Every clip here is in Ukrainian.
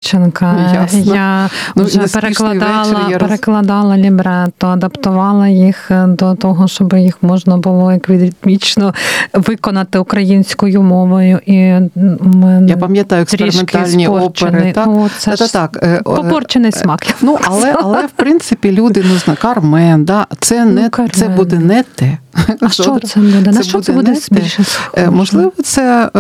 дівчинка. Ясно. Я вже перекладала лібретто, адаптувала їх до того, щоб їх можна було еквідмічно виконати українською мовою. І я пам'ятаю експериментальні опери. Так? Ну, це так. Попорчений смак. Ну, але в принципі, люди, Кармен, да? Це буде не те. А що це буде? На що це буде більше схоже? Можливо, це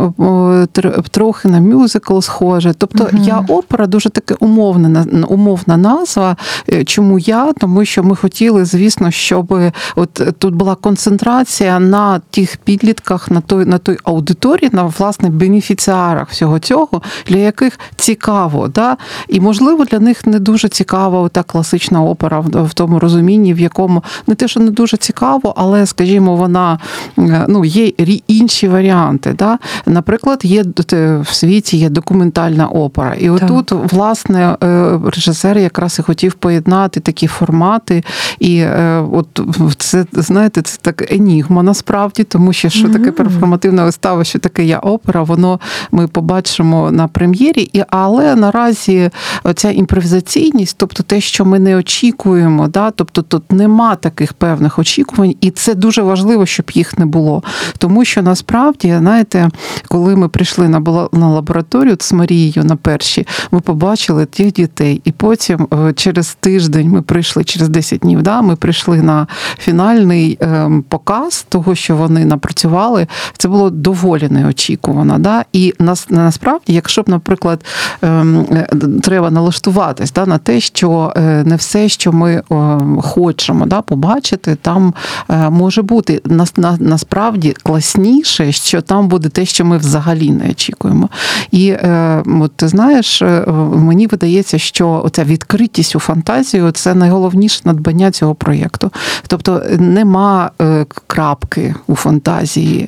трохи на мюзикл схоже. Тобто я опера дуже таки умовна назва. Чому я? Тому що ми хотіли, звісно, щоб от тут була концентрація на тих підлітках, на той аудиторії, на, власне, бенефіціарах всього цього, для яких цікаво. Да? І, можливо, для них не дуже цікава ота класична опера в тому розумінні, в якому не те, що не дуже цікаво, але, скажімо, вона, є інші варіанти. Да? Наприклад, в світі є документальна опера. І отут, власне, режисер якраз і хотів поєднати такі формати. І от це, знаєте, це так енігма насправді, тому що таке перформативна вистава, що таке є опера, воно ми побачимо на прем'єрі. Але наразі ця імпровізаційність, тобто те, що ми не очікуємо, да? Тобто тут нема таких певних очікувань, і це дуже важливо, щоб їх не було. Тому що насправді, знаєте, коли ми прийшли на лабораторію з Марією на перші, ми побачили тих дітей. І потім через тиждень ми прийшли, через 10 днів, да, ми прийшли на фінальний показ того, що вони напрацювали. Це було доволі неочікувано. Да? І насправді, якщо б, наприклад, треба налаштуватись, да, на те, що не все, що ми хочемо, да, побачити, там може бути. Насправді класніше, що там буде те, що ми взагалі не очікуємо. І от, ти знаєш, мені видається, що оця відкритість у фантазію – це найголовніше надбання цього проєкту. Тобто нема крапки у фантазії,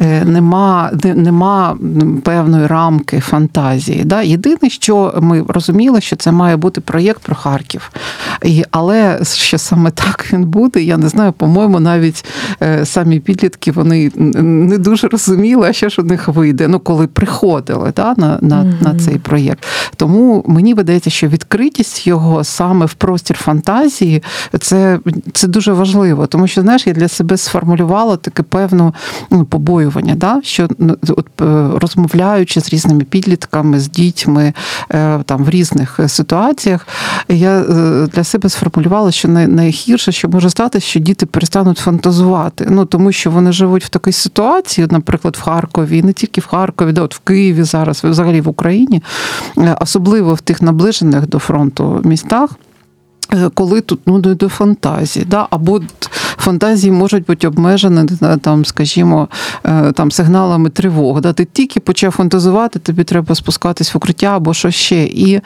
нема певної рамки фантазії. Да? Єдине, що ми розуміли, що це має бути проєкт про Харків. Але що саме так він буде, я не знаю, по-моєму, навіть самі підлітки, вони не дуже розуміли, а що ж у них вийде, коли приходили, да, на цей проєкт. Тому мені видається, що відкритість його саме в простір фантазії, це дуже важливо. Тому що, знаєш, я для себе сформулювала таке певне побоювання, да, що от, розмовляючи з різними підлітками, з дітьми там, в різних ситуаціях, я для себе сформулювала, що найгірше, що може стати, що діти перестануть фантазувати. Тому що вони живуть в такій ситуації, наприклад, в Харкові, і не тільки в Харкові, да, от в Києві зараз, взагалі в Україні, особливо в тих наближених до фронту містах, коли тут до фантазії, да? Або фантазії можуть бути обмежені, там, скажімо, там, сигналами тривог. Да? Ти тільки почав фантазувати, тобі треба спускатись в укриття або що ще. І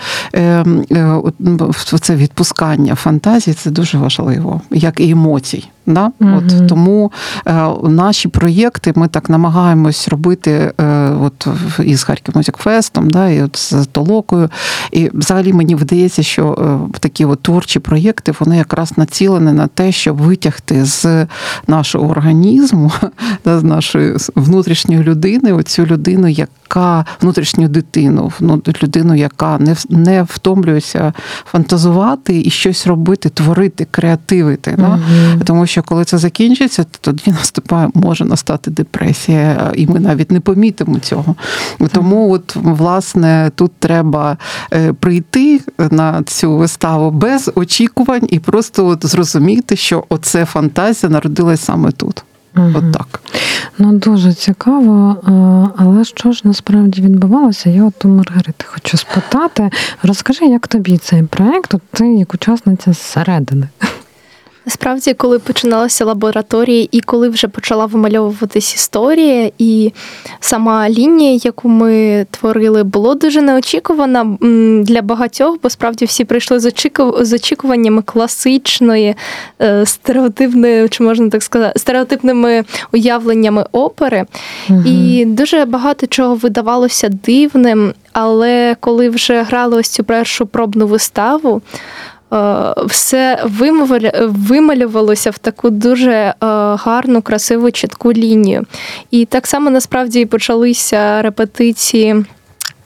це відпускання фантазії – це дуже важливо, як і емоцій. Да? От, тому наші проєкти ми так намагаємось робити от, із Харків Music Fest, да, і от з Толокою. І взагалі мені видається, що такі от творчі проєкти, вони якраз націлені на те, щоб витягти з нашого організму, да, з нашої внутрішньої людини, оцю людину, внутрішню дитину, людину, яка не втомлюється фантазувати і щось робити, творити, креативити. Да? Тому що коли це закінчиться, тоді може настати депресія, і ми навіть не помітимо цього. Тому, от, власне, тут треба прийти на цю виставу без очікувань і просто от зрозуміти, що оце фантазія народилась саме тут. От так. Дуже цікаво, але що ж насправді відбувалося? Я от у Маргарити хочу спитати. Розкажи, як тобі цей проєкт? От ти як учасниця зсередини. Насправді, коли починалася лабораторія і коли вже почала вимальовуватись історія, і сама лінія, яку ми творили, було дуже неочікувана для багатьох, бо справді всі прийшли з очікуваннями класичної, стереотипної, чи можна так сказати, стереотипними уявленнями опери. І дуже багато чого видавалося дивним, але коли вже грали ось цю першу пробну виставу, все вималювалося в таку дуже гарну, красиву, чітку лінію. І так само, насправді, і почалися репетиції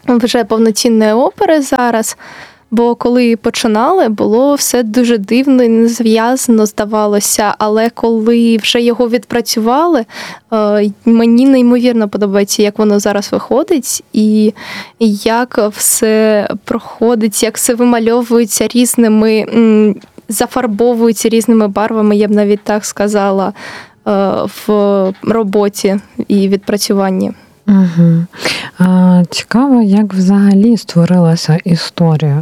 вже повноцінної опери зараз. Бо коли починали, було все дуже дивно і незв'язано, здавалося. Але коли вже його відпрацювали, мені неймовірно подобається, як воно зараз виходить, і як все проходить, як все вимальовується різними, зафарбовується різними барвами, я б навіть так сказала, в роботі і відпрацюванні. Угу. Цікаво, як взагалі створилася історія.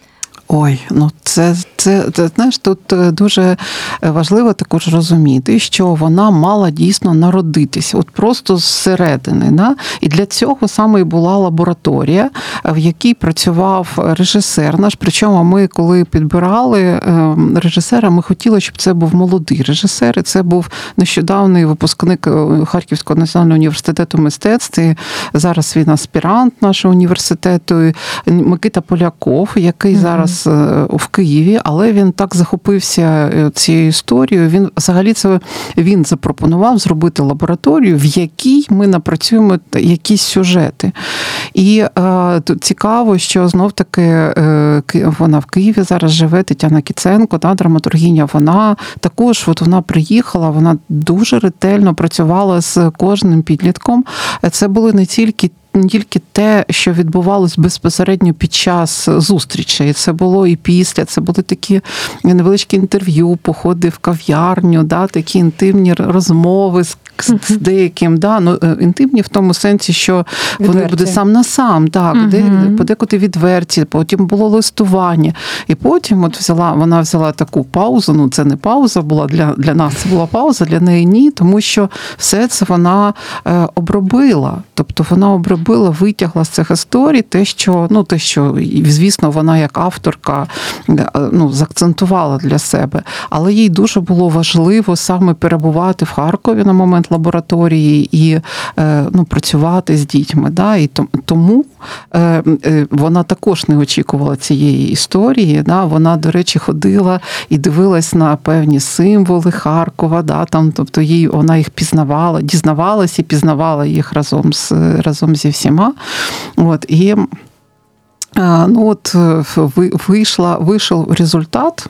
Ой, ну це знаєш, тут дуже важливо також розуміти, що вона мала дійсно народитися, от просто зсередини. Да? І для цього саме і була лабораторія, в якій працював режисер наш. Причому ми, коли підбирали режисера, ми хотіли, щоб це був молодий режисер, і це був нещодавний випускник Харківського національного університету мистецтв. І зараз він аспірант нашого університету, Микита Поляков, який зараз в Києві, але він так захопився цією історією. Він запропонував зробити лабораторію, в якій ми напрацюємо якісь сюжети. І тут цікаво, що знов-таки вона в Києві зараз живе, Тетяна Кіценко, драматургиня, вона також, вона приїхала, вона дуже ретельно працювала з кожним підлітком. Це були не тільки те, що відбувалось безпосередньо під час зустрічей. Це було і після, це були такі невеличкі інтерв'ю, походи в кав'ярню, такі інтимні розмови з деяким, інтимні в тому сенсі, що вони буде сам на сам, подекуди відверті, потім було листування. І потім вона взяла таку паузу, це не пауза була, для нас це була пауза, для неї ні, тому що все це вона обробила. Тобто вона обробила, витягла з цих історій те, що, звісно, вона як авторка заакцентувала для себе. Але їй дуже було важливо саме перебувати в Харкові на момент лабораторії і працювати з дітьми. Да? І тому вона також не очікувала цієї історії. Да? Вона, до речі, ходила і дивилась на певні символи Харкова. Да? Тобто вона їх пізнавала, дізнавалась і пізнавала їх разом зі всіма. І вийшов результат.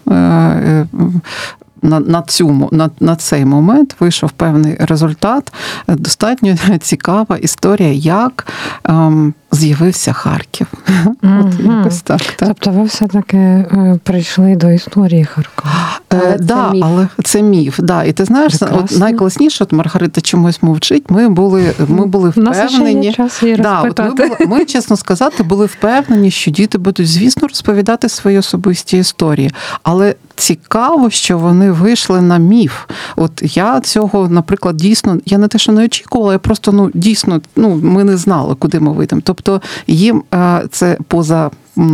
На цей момент вийшов певний результат. Достатньо цікава історія, як з'явився Харків. Якось так. Тобто ви все-таки прийшли до історії Харкова. Але це міф. І ти знаєш, найкласніше, Маргарита чомусь мовчить, ми були впевнені. У нас ще є час її розпитати. Ми, чесно сказати, були впевнені, що діти будуть, звісно, розповідати свої особисті історії. Але цікаво, що вони вийшли на міф. От я цього, наприклад, дійсно, я не те, що не очікувала, я просто, дійсно, ми не знали, куди ми вийдемо. Тобто їм це поза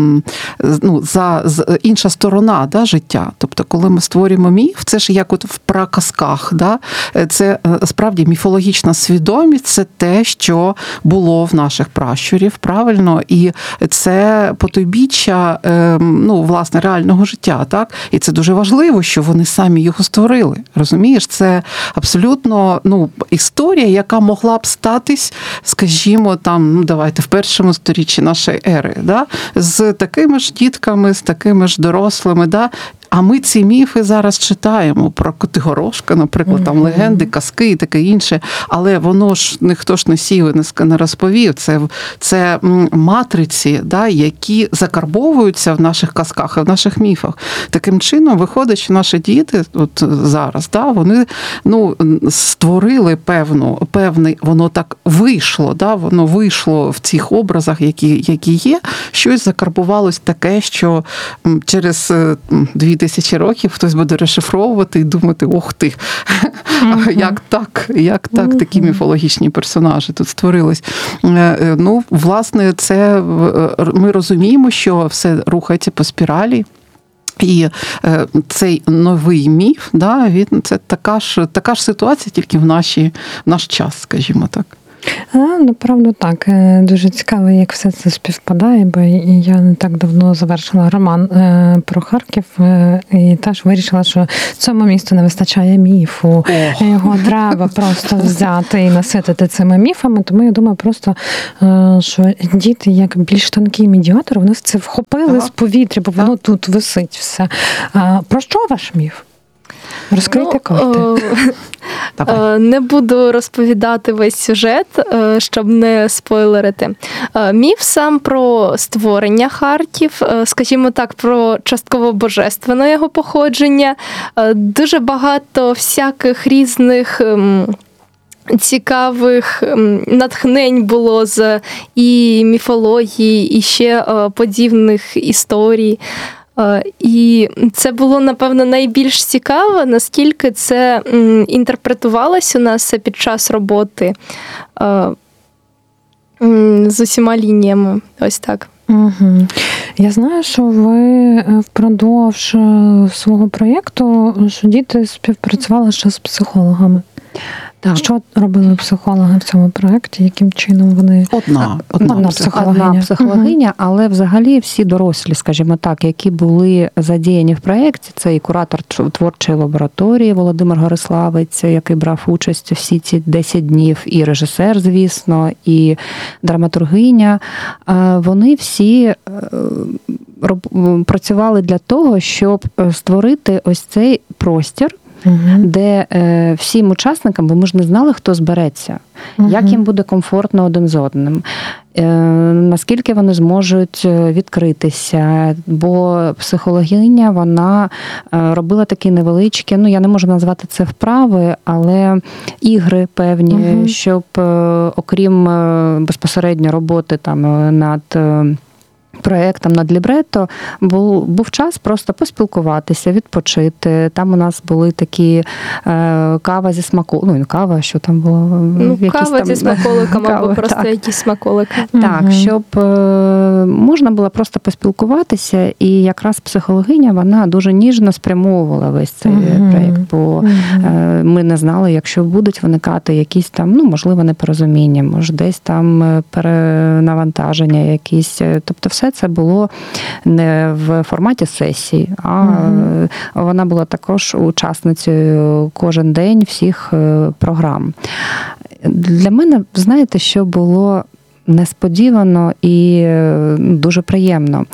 інша сторона життя. Тобто, коли ми створюємо міф, це ж як от в праказках. Це справді міфологічна свідомість, це те, що було в наших пращурів, правильно? І це потойбіччя, власне, реального життя. Так? І це дуже важливо, що вони самі його створили. Розумієш? Це абсолютно історія, яка могла б статись, скажімо, давайте, в першому сторіччі нашої ери. З такими ж дітками, з такими ж дорослими, А ми ці міфи зараз читаємо про Котигорошка, наприклад, легенди, казки і таке інше, але воно ж ніхто ж не сів і не розповів. Це матриці, які закарбовуються в наших казках і в наших міфах. Таким чином, виходить, що наші діти от зараз, вони створили певний, воно так вийшло, воно вийшло в цих образах, які є, щось закарбувалось таке, що через 2000 років хтось буде розшифровувати і думати, ох ти, як так, такі міфологічні персонажі тут створились. Власне, це ми розуміємо, що все рухається по спіралі. І цей новий міф, це така ж ситуація, тільки в наш час, скажімо так. Направду так. Дуже цікаво, як все це співпадає, бо я не так давно завершила роман про Харків і теж вирішила, що цьому місту не вистачає міфу. Його треба просто взяти і наситити цими міфами. Тому я думаю просто, що діти, як більш тонкий медіатор, вони це вхопили з повітря, бо воно тут висить все. Про що ваш міф? Розкрийте карти. Не буду розповідати весь сюжет, щоб не спойлерити. Міф сам про створення Харків, скажімо так, про частково божественне його походження. Дуже багато всяких різних цікавих натхнень було з і міфології, і ще подібних історій. І це було, напевно, найбільш цікаво, наскільки це інтерпретувалось у нас під час роботи з усіма лініями. Ось так. Угу. Я знаю, що ви впродовж свого проєкту, що діти співпрацювали ще з психологами. Так. Що робили психологи в цьому проєкті? Яким чином вони? Одна психологиня, але взагалі всі дорослі, скажімо так, які були задіяні в проєкті, це і куратор творчої лабораторії Володимир Гориславець, який брав участь всі ці 10 днів, і режисер, звісно, і драматургиня. Вони всі працювали для того, щоб створити ось цей простір, де всім учасникам, бо ми ж не знали, хто збереться, як їм буде комфортно один з одним, наскільки вони зможуть відкритися, бо психологиня, вона робила такі невеличкі, я не можу назвати це вправи, але ігри певні, щоб окрім безпосередньо роботи там над проєктом над лібретто був час просто поспілкуватися, відпочити. Там у нас були такі кава зі смаколиками. Не кава, що там було? Кава там... зі смаколиками, або просто так. Якісь смаколики. Так, щоб можна було просто поспілкуватися, і якраз психологиня, вона дуже ніжно спрямовувала весь цей проєкт, бо ми не знали, якщо будуть виникати якісь там, можливо, непорозуміння, може десь там перенавантаження якісь. Тобто все це було не в форматі сесії, а вона була також учасницею кожен день всіх програм. Для мене, знаєте, що було несподівано і дуже приємно.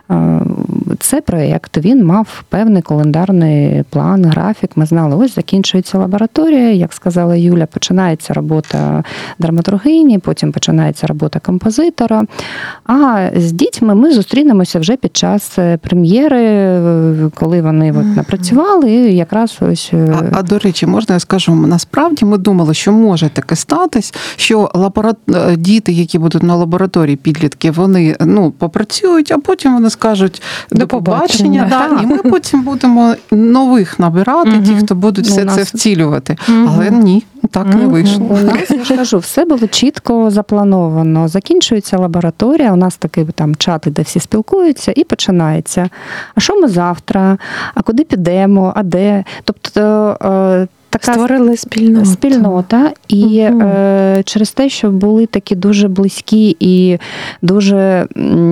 Цей проєкт, він мав певний календарний план, графік. Ми знали, ось закінчується лабораторія, як сказала Юля, починається робота драматургині, потім починається робота композитора. А з дітьми ми зустрінемося вже під час прем'єри, коли вони напрацювали, і якраз ось... До речі, можна я скажу, насправді ми думали, що може таке статись, що діти, які будуть на лабораторії, підлітки, вони попрацюють, а потім вони скажуть до побачення. І ми потім будемо нових набирати, ті, хто будуть все це втілювати. Але ні, так не вийшло. Я ж кажу, все було чітко заплановано. Закінчується лабораторія, у нас такий там чат, де всі спілкуються, і починається. А що ми завтра? А куди підемо? А де? Тобто... Створили спільнота. І через те, що були такі дуже близькі і дуже,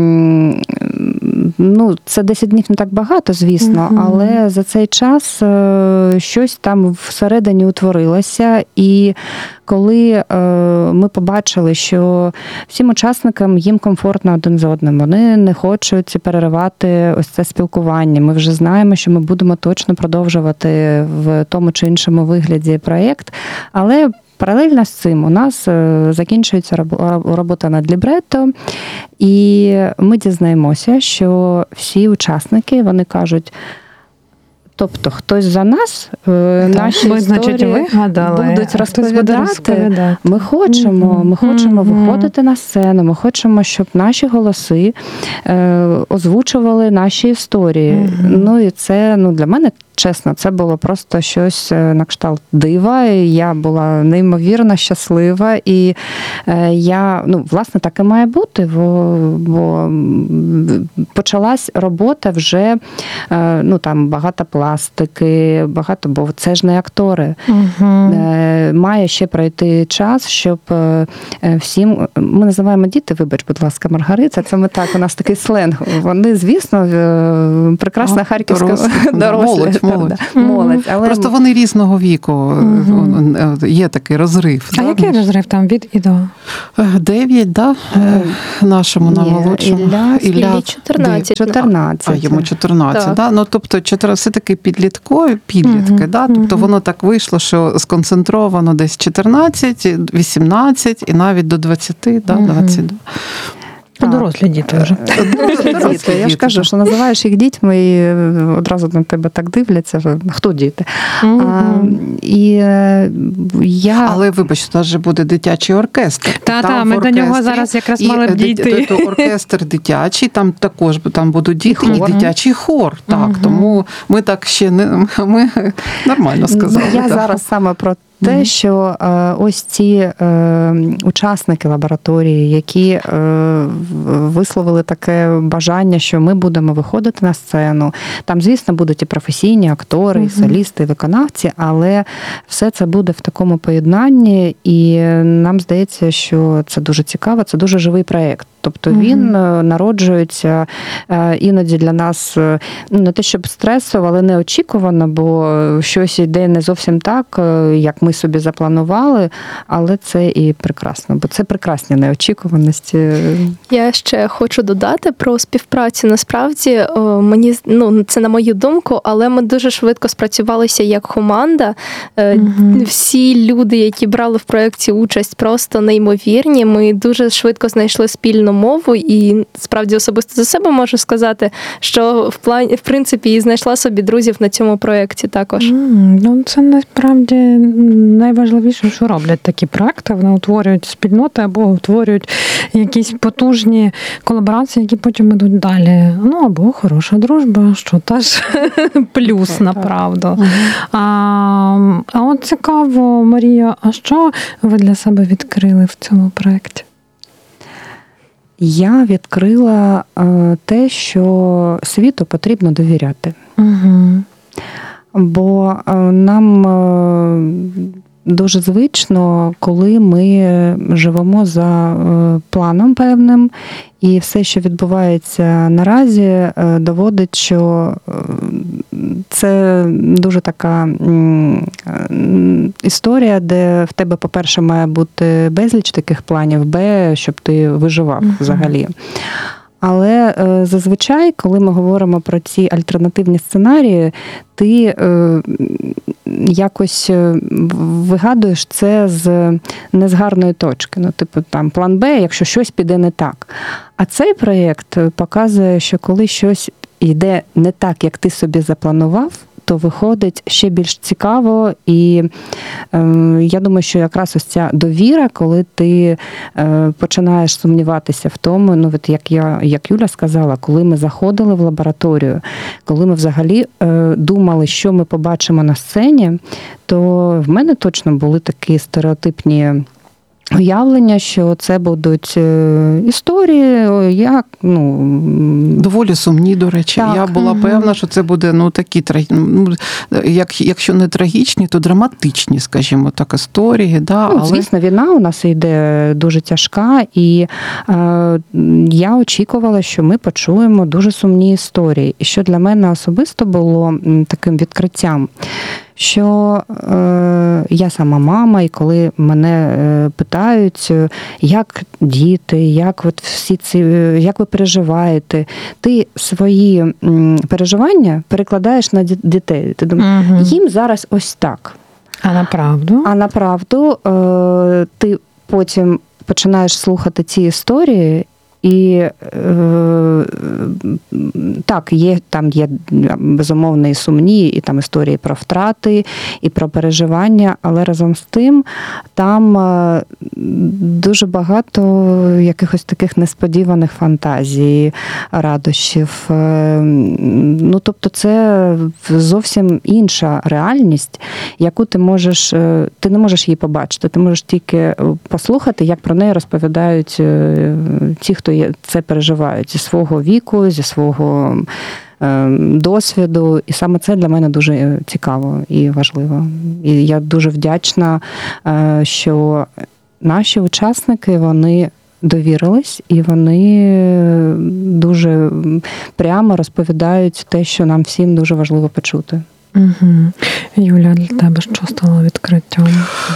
це 10 днів не так багато, звісно, але за цей час щось там всередині утворилося, і коли ми побачили, що всім учасникам їм комфортно один з одним, вони не хочуть переривати ось це спілкування. Ми вже знаємо, що ми будемо точно продовжувати в тому чи іншому вигляді проєкт, але паралельно з цим у нас закінчується робота над лібретто, і ми дізнаємося, що всі учасники, вони кажуть, тобто хтось за нас наші історії будуть розповідати. Ми хочемо виходити на сцену, ми хочемо, щоб наші голоси озвучували наші історії. І це для мене чесно, це було просто щось на кшталт дива. Я була неймовірно щаслива. І я, власне, так і має бути, бо почалась робота вже, там багато пластики, бо це ж не актори. Угу. Має ще пройти час, щоб всім, ми називаємо діти, вибач, будь ласка, Маргарита, це ми так, у нас такий сленг. Вони, звісно, прекрасна харківська молодь. Але... Просто вони різного віку, є такий розрив. А який розрив там від і до? 9, да? Нашому наймолодшому. Ілля 14. А йому 14, так. Да? Тобто все-таки підлітки, да? Тобто воно так вийшло, що сконцентровано десь 14, 18 і навіть до 20, да? 22. Дорослі діти вже. Діти. Я ж кажу, що називаєш їх дітьми, і одразу на тебе так дивляться, хто діти. Але, вибач, у нас же буде дитячий оркестр. Та, ми до нього зараз якраз мали б дійти. Оркестр дитячий, там також будуть діти, і дитячий хор. Так, тому ми так ще не... Ми нормально сказали. Я зараз саме про те, що ось ці учасники лабораторії, які висловили таке бажання, що ми будемо виходити на сцену. Там, звісно, будуть і професійні актори, і солісти, і виконавці, але все це буде в такому поєднанні, і нам здається, що це дуже цікаво, це дуже живий проєкт. Тобто він народжується іноді для нас, не те щоб стресово, але неочікувано, бо щось йде не зовсім так, як ми собі запланували, але це і прекрасно, бо це прекрасні неочікуваності. Я ще хочу додати про співпрацю. Насправді, це на мою думку, але ми дуже швидко спрацювалися як команда. Всі люди, які брали в проєкті участь, просто неймовірні. Ми дуже швидко знайшли спільну мову, і справді особисто за себе можу сказати, що в принципі і знайшла собі друзів на цьому проєкті також. Це насправді найважливіше, що роблять такі проекти. Вони утворюють спільноти або утворюють якісь потужні колаборації, які потім ідуть далі. Або хороша дружба, що теж плюс, направду. А от цікаво, Марія, а що ви для себе відкрили в цьому проєкті? Я відкрила те, що світу потрібно довіряти. Бо нам дуже звично, коли ми живемо за планом певним, і все, що відбувається наразі, доводить, що це дуже така історія, де в тебе, по-перше, має бути безліч таких планів, щоб ти виживав взагалі. Але зазвичай, коли ми говоримо про ці альтернативні сценарії, ти якось вигадуєш це не з гарної точки. Там план Б, якщо щось піде не так. А цей проєкт показує, що коли щось йде не так, як ти собі запланував, то виходить ще більш цікаво, і я думаю, що якраз ось ця довіра, коли ти починаєш сумніватися в тому, як Юля сказала, коли ми заходили в лабораторію, коли ми взагалі думали, що ми побачимо на сцені, то в мене точно були такі стереотипні уявлення, що це будуть історії, доволі сумні, до речі. Так. Я була певна, що це буде такі, якщо не трагічні, то драматичні, скажімо так, історії. Да, але... Звісно, війна у нас йде дуже тяжка, і я очікувала, що ми почуємо дуже сумні історії. І що для мене особисто було таким відкриттям, що я сама мама, і коли мене питають, як діти, як як ви переживаєте, ти свої переживання перекладаєш на дітей. Ти думаєш, їм зараз ось так. А направду ти потім починаєш слухати ці історії, І так, там є безумовно і сумні, і там історії про втрати, і про переживання, але разом з тим там дуже багато якихось таких несподіваних фантазій, радощів. Ну, тобто це зовсім інша реальність, яку ти не можеш її побачити, ти можеш тільки послухати, як про неї розповідають ті, хто це переживають зі свого віку, зі свого досвіду. І саме це для мене дуже цікаво і важливо. І я дуже вдячна, що наші учасники, вони довірились, і вони дуже прямо розповідають те, що нам всім дуже важливо почути. Угу. Юля, для тебе що стало відкриттям?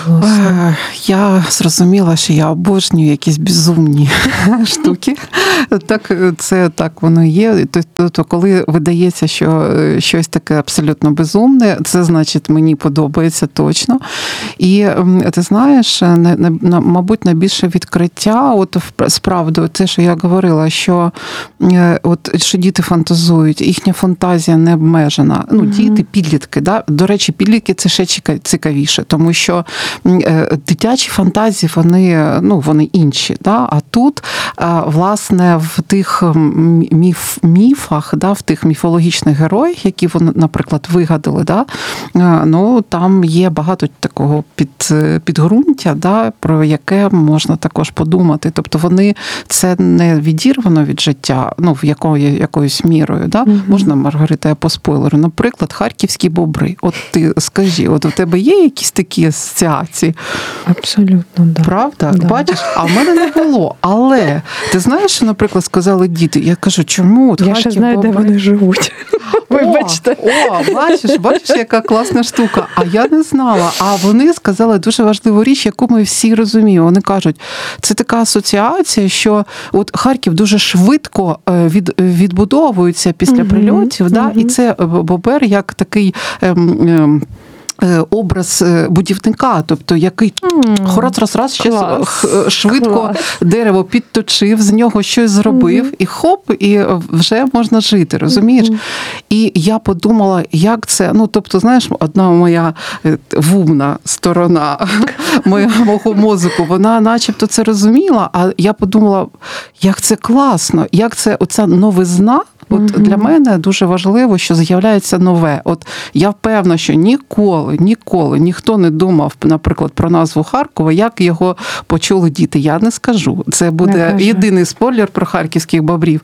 Я зрозуміла, що я обожнюю якісь безумні штуки. Так воно є. Тобто, коли видається, що щось таке абсолютно безумне, це значить мені подобається точно. І ти знаєш, мабуть, найбільше відкриття, от справді, те, що я говорила, що діти фантазують, їхня фантазія не обмежена. Ну, діти, підлітки, да? До речі, підлітки це ще цікавіше, тому що дитячі фантазії, вони інші. Да? А тут, власне, в тих міфах, да, в тих міфологічних героях, які вони, наприклад, вигадали, да? Там є багато такого підґрунтя, да, про яке можна також подумати. Тобто вони це не відірвано від життя, в якоюсь мірою. Да? Можна, Маргарита, я по спойлеру. Наприклад, харківські бобри. От ти скажи, от у тебе є якісь такі асоціації? Абсолютно, да. Правда? Да. Бачиш? А в мене не було. Але ти знаєш, що, наприклад, сказали діти? Я кажу, чому? Я ще знаю, бобри... де вони живуть. Вибачте. Бачиш, яка класна штука. А я не знала. А вони сказали дуже важливу річ, яку ми всі розуміємо. Вони кажуть, це така асоціація, що от Харків дуже швидко відбудовується після прильотів, да? І це бобер як такий образ будівника, тобто який раз швидко дерево підточив, з нього щось зробив, і хоп, і вже можна жити, розумієш? І я подумала, як це, тобто, знаєш, одна моя вумна сторона мого мозку, вона начебто це розуміла, а я подумала, як це класно, як це оця новизна. От для мене дуже важливо, що з'являється нове. От я впевнена, що ніколи ніхто не думав, наприклад, про назву Харкова, як його почули діти. Я не скажу. Це буде єдиний спойлер про харківських бобрів.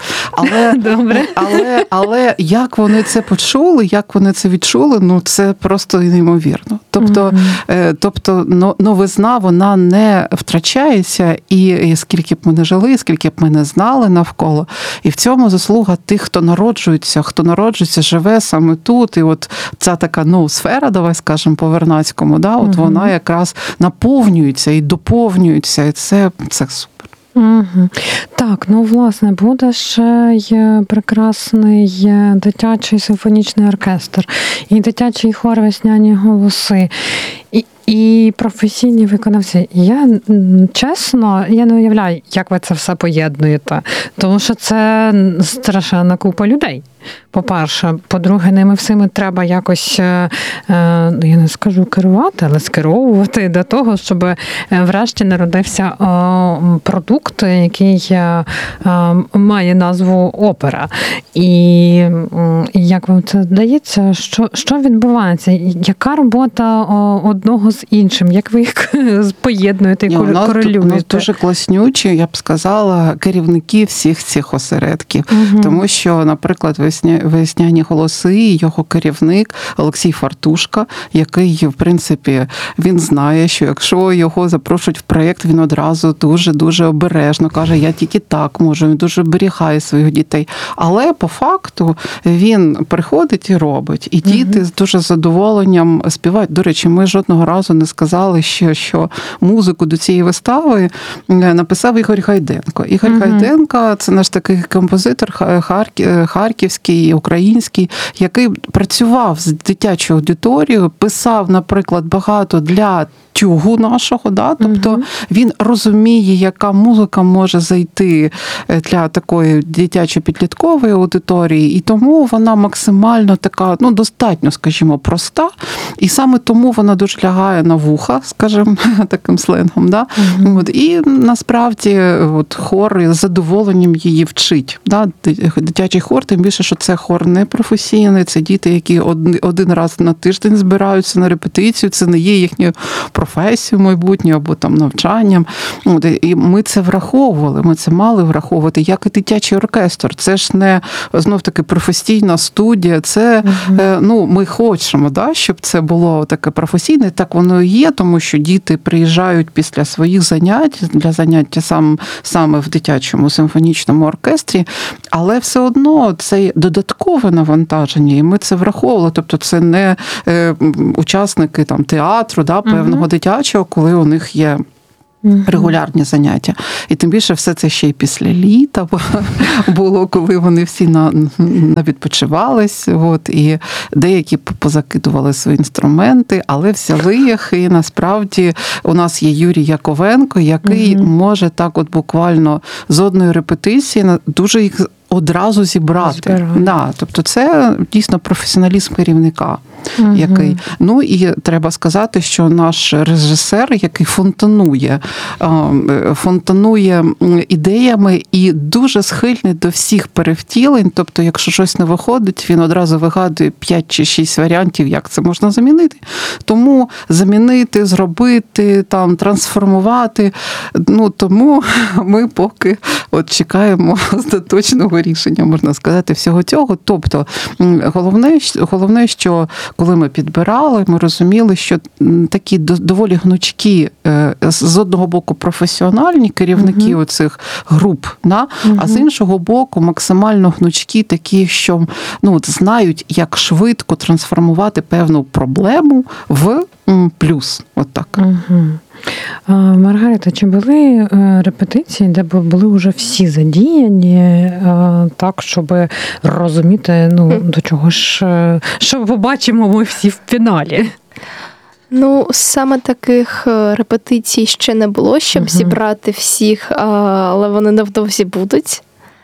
Але як вони це почули, як вони це відчули, це просто неймовірно. Тобто новизна, вона не втрачається, і скільки б ми не жили, скільки б ми не знали навколо. І в цьому заслуга тих, хто народжується, живе саме тут. І от ця така сфера, давай скажемо по-вернадському, да, от вона якраз наповнюється і доповнюється, і це супер. Так, власне, буде ще й прекрасний дитячий симфонічний оркестр, і дитячий хор «Весняні голоси», і професійні виконавці. Я, чесно, не уявляю, як ви це все поєднуєте, тому що це страшенна купа людей. По-перше. По-друге, ними всіми треба якось, я не скажу керувати, але скеровувати до того, щоб врешті народився продукт, який має назву опера. І як вам це здається, що відбувається? Яка робота одного з іншим? Як ви їх поєднуєте і корелюєте? У нас дуже класнючі, я б сказала, керівники всіх цих осередків. Тому що, наприклад, «Весняні голоси», його керівник Олексій Фартушка, який, в принципі, він знає, що якщо його запрошують в проєкт, він одразу дуже-дуже обережно каже, я тільки так можу, він дуже оберігає своїх дітей. Але по факту він приходить і робить. І діти з дуже задоволенням співають. До речі, ми жодного разу не сказали ще, що музику до цієї вистави написав Ігор Гайденко. Ігор Гайденко – це наш такий композитор харківський, російський, і український, який працював з дитячою аудиторією, писав, наприклад, багато для тюгу нашого, да? Тобто він розуміє, яка музика може зайти для такої дитячо-підліткової аудиторії, і тому вона максимально така, ну, достатньо, скажімо, проста, і саме тому вона дуже лягає на вуха, скажімо, таким сленгом, да? От, і насправді от, хор з задоволенням її вчить. Да? Дитячий хор, тим більше, що це хор не професійний, це діти, які один раз на тиждень збираються на репетицію, це не є їхньою професію майбутню або там навчанням. І ми це враховували, ми це мали враховувати, як і дитячий оркестр. Це ж не, знов-таки, професійна студія, це, ну, ми хочемо, да, щоб це було таке професійне, так воно і є, тому що діти приїжджають після своїх занять, для заняття саме в дитячому симфонічному оркестрі, але все одно це додаткове навантаження, і ми це враховували, тобто це не учасники там театру, да, певного дитячого, коли у них є регулярні заняття. І тим більше все це ще й після літа було, коли вони всі навідпочивались, от, і деякі позакидували свої інструменти, але взяли їх, і насправді у нас є Юрій Яковенко, який може так от буквально з одної репетиції дуже їх одразу зібрати. Да, тобто це дійсно професіоналізм керівника. Який. Ну і треба сказати, що наш режисер, який фонтанує ідеями і дуже схильний до всіх перевтілень, тобто якщо щось не виходить, він одразу вигадує 5 чи 6 варіантів, як це можна замінити. Тому замінити, зробити, там, трансформувати, ну тому ми поки от чекаємо остаточного рішення, можна сказати, всього цього. Тобто головне, що коли ми підбирали, ми розуміли, що такі доволі гнучкі, з одного боку, професіональні керівники оцих груп, да? А з іншого боку, максимально гнучкі такі, що ну, знають, як швидко трансформувати певну проблему в плюс. От так. Маргарита, чи були репетиції, де були вже всі задіяні, так, щоб розуміти, ну, до чого ж, що побачимо ми всі в фіналі? Ну, саме таких репетицій ще не було, щоб зібрати всіх, але вони невдовзі будуть.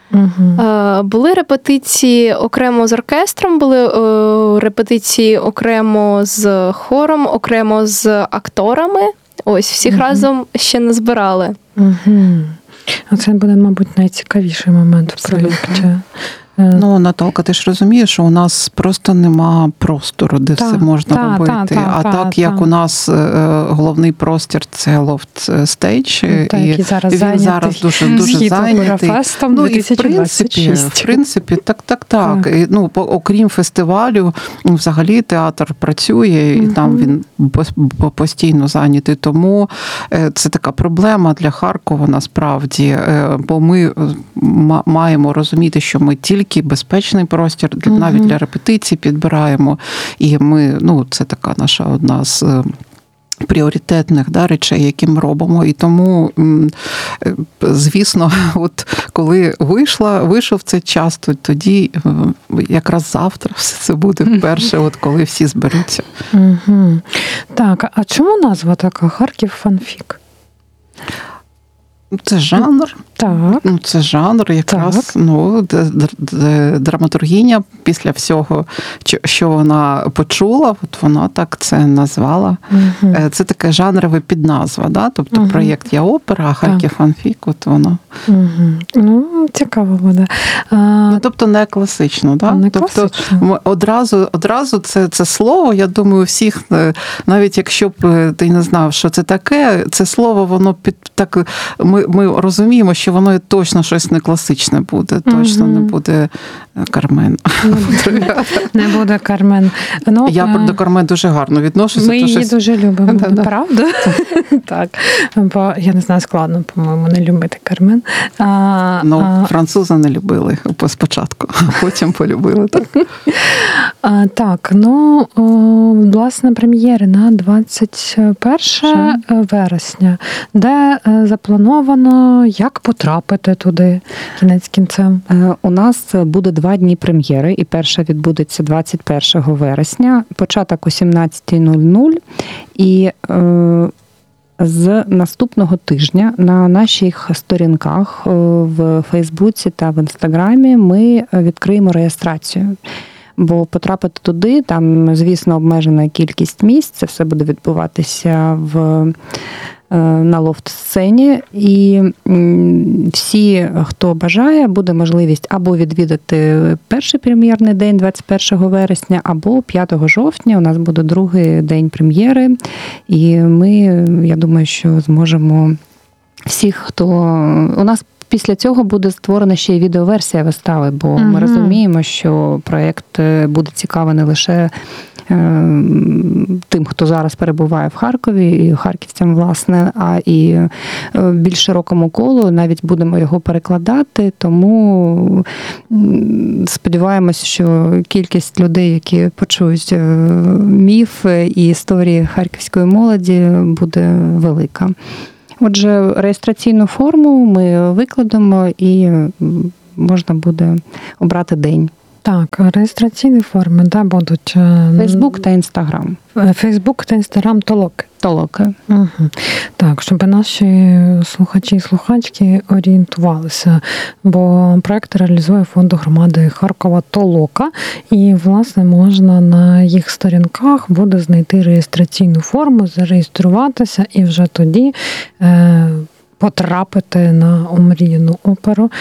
Були репетиції окремо з оркестром, були репетиції окремо з хором, окремо з акторами. Ось, всіх разом ще не збирали. Це буде, мабуть, найцікавіший момент в проєкті. Ну, Наталка, ти ж розумієш, що у нас просто нема простору, де все можна робити. Так, як у нас головний простір – це лофт-стейдж, і він зараз дуже зайнятий. Ну, і в принципі, так. І, ну, окрім фестивалю, взагалі театр працює, і там він постійно зайнятий. Тому це така проблема для Харкова, насправді, бо ми маємо розуміти, що ми тільки безпечний простір, навіть для репетицій підбираємо. І ми, ну, це така наша одна з пріоритетних, да, речей, які ми робимо. І тому, звісно, от коли вийшов цей час, то тоді якраз завтра все це буде вперше, от коли всі зберуться. Так, а чому назва така «Харків фанфік»? Це жанр. Так. Ну, це жанр, якраз, ну, драматургіня після всього, що вона почула, от вона так це назвала. Це таке жанрове підназва, да? Тобто проєкт «Я опера», а «Харків фанфік», от воно. Ну, цікаво буде. Ну, тобто не класично, да? Не тобто класично. одразу це слово, я думаю, всіх, навіть якщо б ти не знав, що це таке, це слово, воно так, ми розуміємо, що воно точно щось не класичне буде, точно не буде Кармен. Не буде Кармен. Ну, я до Кармен дуже гарно відношуся. Ми її дуже любимо, правда? Так. Бо, я не знаю, складно, по-моєму, не любити Кармен. Ну, французи не любили спочатку, а потім полюбили. Так, ну, власне, прем'єри на 21 вересня, де заплановано, як потрапити туди кінець кінцем. У нас буде 2 дні прем'єри, і перша відбудеться 21 вересня, початок о 17:00, і з наступного тижня на наших сторінках в Фейсбуці та в Інстаграмі ми відкриємо реєстрацію. Бо потрапити туди, там, звісно, обмежена кількість місць, це все буде відбуватися на лофт-сцені, і всі, хто бажає, буде можливість або відвідати перший прем'єрний день 21 вересня, або 5 жовтня у нас буде другий день прем'єри, і ми, я думаю, що зможемо всіх, хто... У нас після цього буде створена ще й відеоверсія вистави, бо ми розуміємо, що проєкт буде цікавий не лише тим, хто зараз перебуває в Харкові, і харківцям, власне, а і більш широкому колу, навіть будемо його перекладати, тому сподіваємось, що кількість людей, які почують міф і історії харківської молоді, буде велика. Отже, реєстраційну форму ми викладемо і можна буде обрати день. Так, реєстраційні форми, будуть... Фейсбук та Інстаграм. Фейсбук та Інстаграм Толоки. Толоки. Угу. Так, щоб наші слухачі і слухачки орієнтувалися, бо проєкт реалізує фонд громади Харкова Толока, і, власне, можна на їх сторінках буде знайти реєстраційну форму, зареєструватися і вже тоді потрапити на омріяну оперу.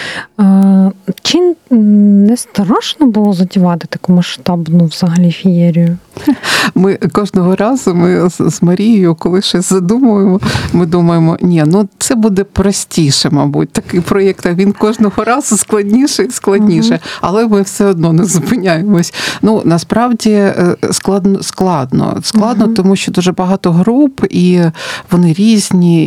Чи не страшно було задівати таку масштабну взагалі феєрію? Ми кожного разу з Марією, коли щось задумуємо, ми думаємо, це буде простіше, мабуть, такий проєкт, а він кожного разу складніше і складніше. Але ми все одно не зупиняємось. Насправді складно, тому що дуже багато груп, і вони різні,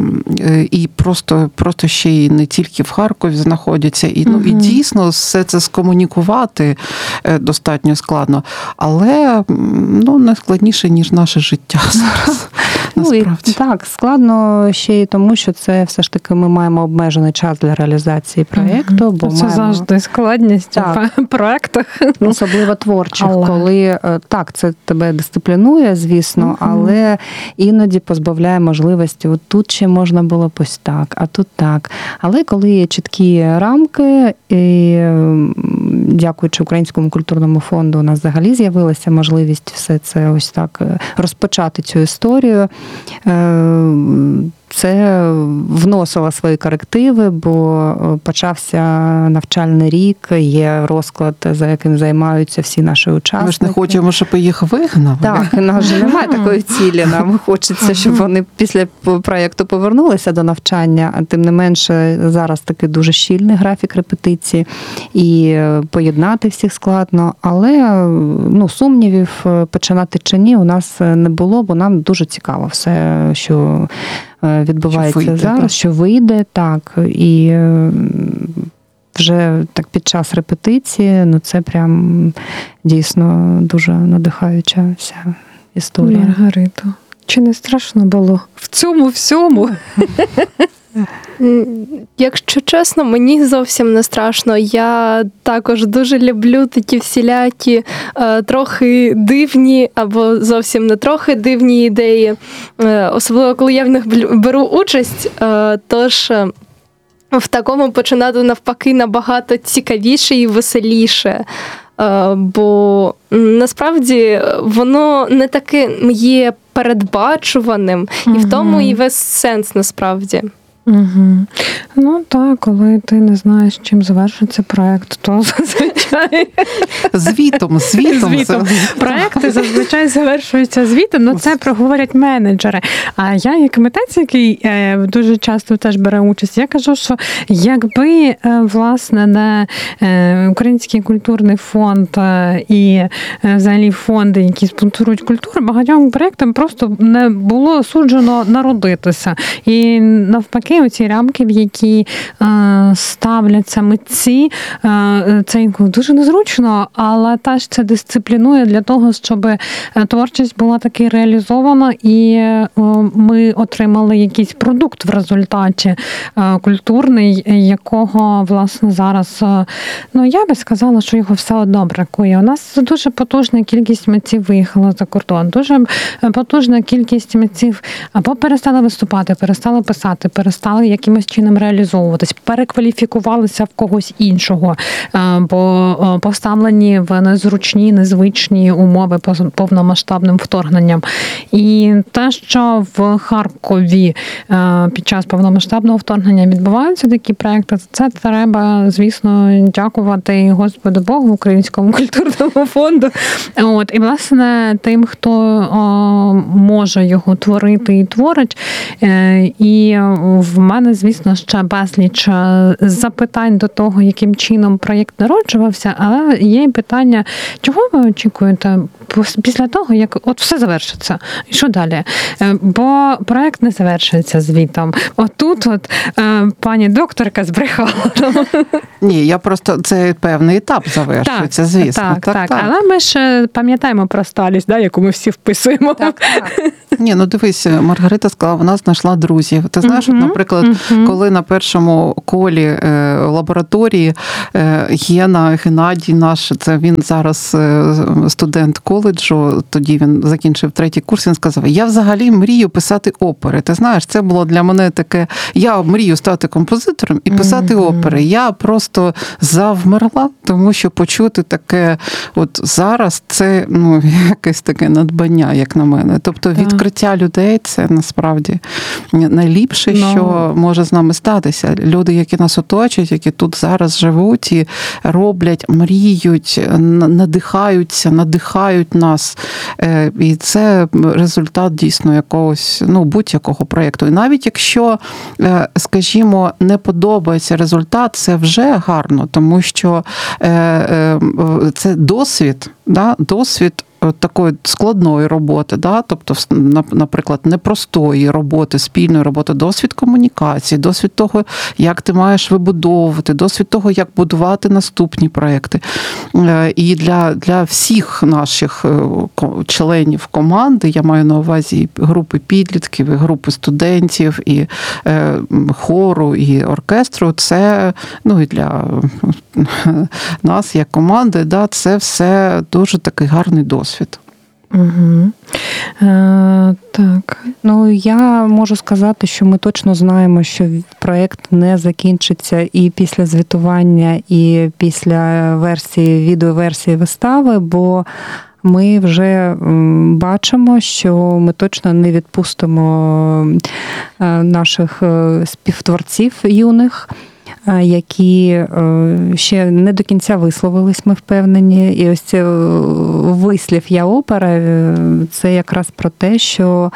і просто ще й не тільки в Харкові знаходяться. І дійсно все це скомунікувати достатньо складно. Але не складніше, ніж наше життя зараз. Насправді. Так, складно ще й тому, що це все ж таки ми маємо обмежений час для реалізації проєкту. Бо це завжди складність в проєктах. Особливо творчих, коли це тебе дисциплінує, звісно, але іноді позбавляє можливості. От тут ще можна було ось так, а тут так. Але коли є чіткі рамки, і дякуючи Українському культурному фонду, у нас взагалі з'явилася можливість все це ось так розпочати цю історію. Це вносило свої корективи, бо почався навчальний рік, є розклад, за яким займаються всі наші учасники. Ми ж не хочемо, щоб їх вигнали. Так, у нас же немає такої цілі. Нам хочеться, щоб вони після проєкту повернулися до навчання, а тим не менше зараз такий дуже щільний графік репетиції, і поєднати всіх складно, але сумнівів починати чи ні у нас не було, бо нам дуже цікаво все, що відбувається зараз, що вийде, так, і вже так під час репетиції, це прям дійсно дуже надихаюча вся історія. Маргарито, чи не страшно було в цьому всьому? Якщо чесно, мені зовсім не страшно. Я також дуже люблю такі всілякі трохи дивні або зовсім не трохи дивні ідеї. Особливо, коли я в них беру участь, тож в такому починати навпаки набагато цікавіше і веселіше. Бо насправді воно не таке є передбачуваним, і в тому і весь сенс насправді. Угу. Так, коли ти не знаєш, чим завершиться проєкт, то зазвичай... Звітом. Проєкти зазвичай завершуються звітом, це проговорять менеджери. А я, як митець, який дуже часто теж бере участь, я кажу, що якби, власне, не Український культурний фонд і взагалі фонди, які спонсорують культуру, багатьом проєктам просто не було суджено народитися. І навпаки, завжди оці рамки, в які ставляться митці, це інколи дуже незручно, але теж це дисциплінує для того, щоб творчість була таки реалізована і ми отримали якийсь продукт в результаті культурний, якого, власне, зараз, я би сказала, що його все одно бракує. У нас дуже потужна кількість митців виїхала за кордон, дуже потужна кількість митців або перестали виступати, перестали писати, перестали якимось чином реалізовуватись, перекваліфікувалися в когось іншого, бо поставлені в незручні, незвичні умови повномасштабним вторгненням. І те, що в Харкові під час повномасштабного вторгнення відбуваються такі проекти, це треба, звісно, дякувати Господу Богу, Українському культурному фонду. І, власне, тим, хто може його творити і творить. І в мене, звісно, ще безліч запитань до того, яким чином проєкт народжувався, але є питання, чого ви очікуєте після того, як от все завершиться? І що далі? Бо проєкт не завершується звітом. Отут пані докторка збрехала. Ні, я просто, це певний етап завершується, звісно. Так. Але ми ж пам'ятаємо про сталість, яку ми всі вписуємо. Так. Ні, дивись, Маргарита сказала, вона знайшла друзів. Ти знаєш, наприклад, коли на першому колі лабораторії Гена, Геннадій наш, це він зараз студент коледжу, тоді він закінчив 3-й курс, він сказав, я взагалі мрію писати опери. Ти знаєш, це було для мене таке, я мрію стати композитором і писати опери. Я просто завмерла, тому що почути таке, от зараз це, якесь таке надбання, як на мене. Тобто відкриття людей – це насправді найліпше, що може з нами статися. Люди, які нас оточують, які тут зараз живуть і роблять, мріють, надихають нас. І це результат дійсно якогось, будь-якого проєкту. І навіть якщо, скажімо, не подобається результат, це вже гарно, тому що це досвід, досвід такої складної роботи, тобто, наприклад, непростої роботи, спільної роботи, досвід комунікації, досвід того, як ти маєш вибудовувати, досвід того, як будувати наступні проекти. І для всіх наших членів команди, я маю на увазі і групи підлітків, і групи студентів, і хору, і оркестру, це, і для нас, як команди, це все дуже такий гарний досвід. Угу. Так. Я можу сказати, що ми точно знаємо, що проєкт не закінчиться і після звітування, і після відеоверсії вистави, бо ми вже бачимо, що ми точно не відпустимо наших співтворців юних, які ще не до кінця висловились, ми впевнені. І ось це вислів «Я опера» – це якраз про те, що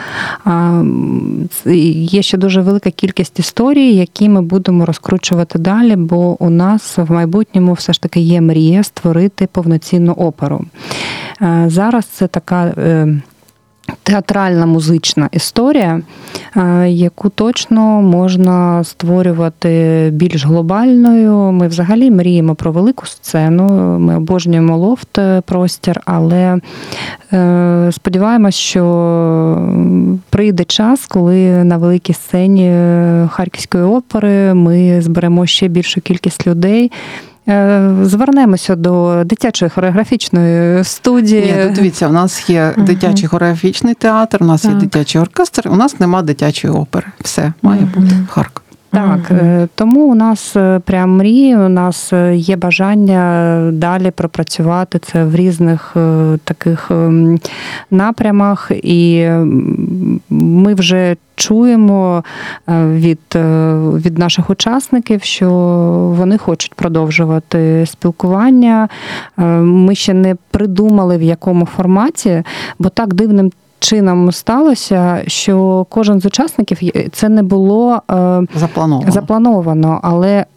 є ще дуже велика кількість історій, які ми будемо розкручувати далі, бо у нас в майбутньому все ж таки є мрія створити повноцінну оперу. Зараз це така театральна музична історія, яку точно можна створювати більш глобальною. Ми взагалі мріємо про велику сцену, ми обожнюємо лофт-простір, але сподіваємось, що прийде час, коли на великій сцені Харківської опери ми зберемо ще більшу кількість людей. Звернемося до дитячої хореографічної студії. Ні, дивіться, у нас є дитячий хореографічний театр, у нас є дитячий оркестр, у нас нема дитячої опери. Все, має бути в Харкові. Так, тому у нас прям мрії, у нас є бажання далі пропрацювати це в різних таких напрямах, і ми вже чуємо від наших учасників, що вони хочуть продовжувати спілкування. Ми ще не придумали, в якому форматі, бо так дивним чином сталося, що кожен з учасників, це не було заплановано, але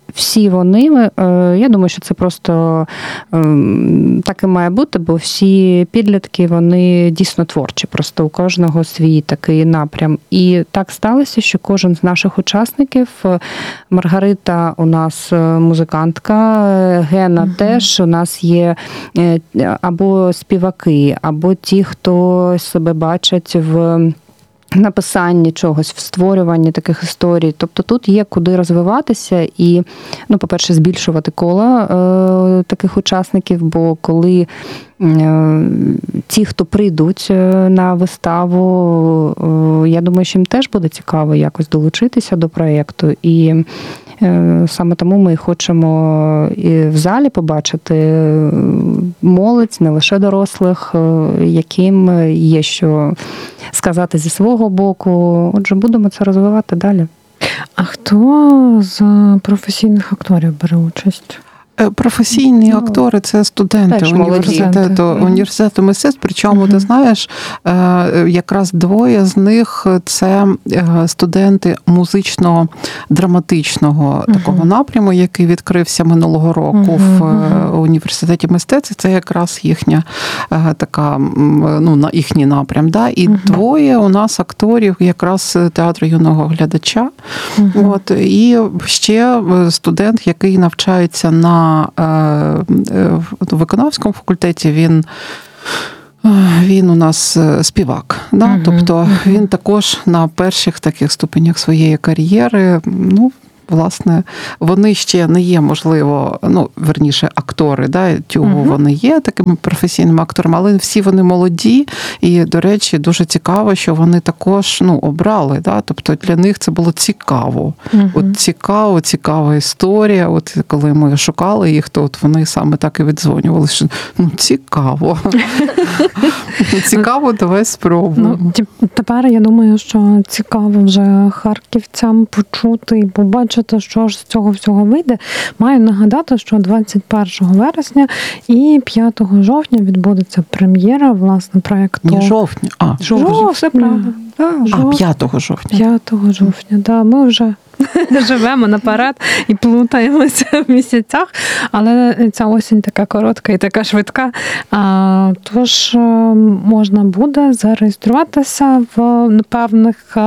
всі вони, я думаю, що це просто так і має бути, бо всі підлітки, вони дійсно творчі, просто у кожного свій такий напрям. І так сталося, що кожен з наших учасників, Маргарита у нас музикантка, Гена теж, у нас є або співаки, або ті, хто себе бачать в написанні чогось, в створюванні таких історій. Тобто тут є куди розвиватися і, по-перше, збільшувати коло таких учасників, бо коли ті, хто прийдуть на виставу, я думаю, що їм теж буде цікаво якось долучитися до проєкту. І саме тому ми хочемо і в залі побачити молодь, не лише дорослих, яким є що сказати зі свого боку. Отже, будемо це розвивати далі. А хто з професійних акторів бере участь? Професійні актори – це студенти університету мистецтв. Причому, ти знаєш, якраз двоє з них – це студенти музично-драматичного такого напряму, який відкрився минулого року в університеті мистецтв. Це якраз їхня така, їхній напрям. Да? І двоє у нас акторів якраз театру юного глядача. От, і ще студент, який навчається на виконавському факультеті, він у нас співак. Да? Тобто він також на перших таких ступенях своєї кар'єри, власне, вони ще не є, можливо, верніше, актори, да, тюгу, вони є такими професійними акторами, але всі вони молоді, і, до речі, дуже цікаво, що вони також, обрали, да, тобто для них це було цікаво. От цікава історія, от коли ми шукали їх, то от вони саме так і віддзвонювали, що, цікаво. Цікаво, давай спробуємо. Тепер, я думаю, що цікаво вже харківцям почути і побачити, що ж з цього всього вийде. Маю нагадати, що 21 вересня і 5 жовтня відбудеться прем'єра, власне, проєкту. Не жовтня, жовтня. Все правильно. 5 жовтня. 5 жовтня, да, ми вже живемо наперед і плутаємося в місяцях, але ця осінь така коротка і така швидка. Тож можна буде зареєструватися в певних,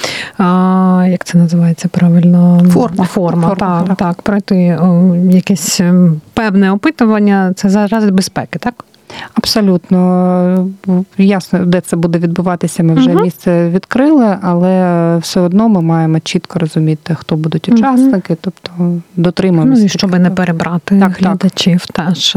як це називається правильно? Форма. Так, пройти якесь певне опитування. Це заради безпеки, так? Абсолютно. Ясно, де це буде відбуватися, ми вже місце відкрили, але все одно ми маємо чітко розуміти, хто будуть учасники, тобто дотримуємося. І щоб не перебрати глядачів теж.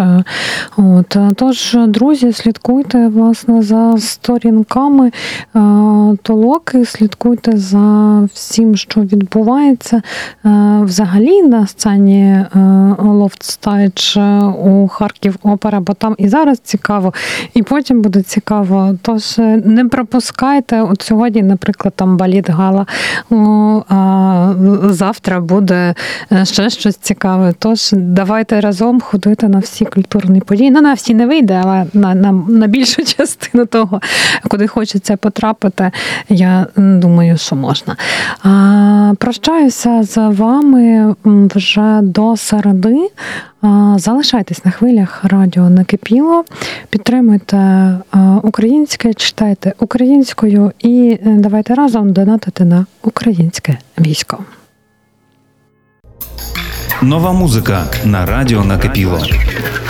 Тож, друзі, слідкуйте, власне, за сторінками Толоки, слідкуйте за всім, що відбувається взагалі на сцені Loft Stage у Харків Опера, бо там і зараз цікаво, і потім буде цікаво. Тож не пропускайте. От сьогодні, наприклад, там балет гала, а завтра буде ще щось цікаве. Тож давайте разом ходити на всі культурні події. На всі не вийде, але на більшу частину того, куди хочеться потрапити, я думаю, що можна. Прощаюся з вами вже до середи. Залишайтесь на хвилях радіо Накипіло, підтримуйте українське, читайте українською і давайте разом донатити на українське військо. Нова музика на радіо Накипіло.